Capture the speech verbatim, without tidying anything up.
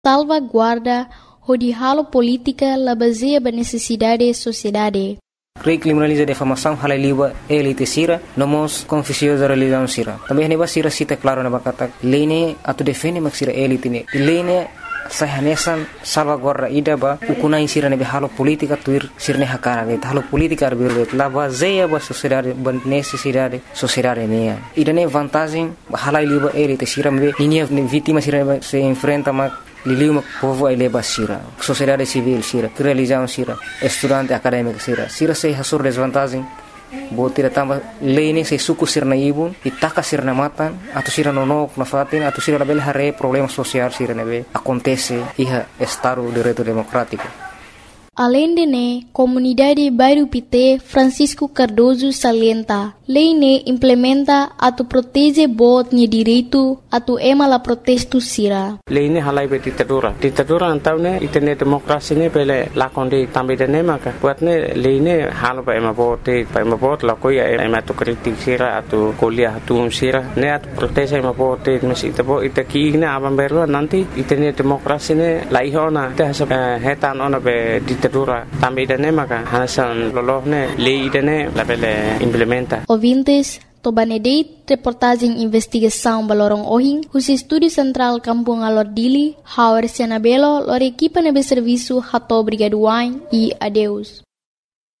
salvaguarda o diálogo política la baseia da necessidade da sociedade. Lei criminaliza defamação, halai liba elite sira, nomos confissio da religião sira. Também neba sira cita claro na bakata. Lei ne atu defende mak sira elite ne. Lei ne sahanesan salvaguarda ida ba ukunai sira nebe halo politika tuir sirne hakara ge halo politika arbirle la baseia ba sociedade ba necessidade sociedade ne. Ida ne vantagem halai liba elite sira me ninia vítima sira se enfrenta mak liliu mak povo ai leba sira sociedade civil sira religião sira estudante acadêmico sira sira se hasur desvantagem botira tamba lei se suku sirna ibun itaka sirna matan atau sira nonok na fatin atau sira label hare problema social sira nebe acontece iha estado direito democrático. Além de ne, comunidade bairro Pité Francisco Cardoso salienta, lei ne implementa atu protege bot ni direito atu ema la protesto sira. Lei ne halai be ditadura. Ditadura antau ne itene demokrasi ne pele lakon di tambi de ne maka. Buat ne lei ne halo ba ema bot te ba ema bot la koya ema tu kritik sira atu kuliah atu sira ne atu protege ema bot te mes ita bo ita ki ne aban berlo nanti itene demokrasi ne lai hona te hasa hetan ona be ditadura tambi de ne maka hanasan loloh ne lei de ne la pele implementa. Ouvintes, Tobanedeit, reportagem investigação Balorong Ohing, os estúdio central Kampung Alordili, Howard Senabelo, lor equipa nebe serviço Hato Brigaduain e adeus.